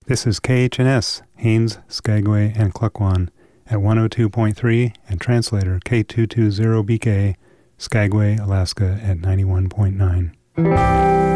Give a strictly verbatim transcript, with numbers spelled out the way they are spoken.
This is K H N S, Haines, Skagway, and Klukwan at one oh two point three and translator K two two zero B K, Skagway, Alaska at ninety-one point nine.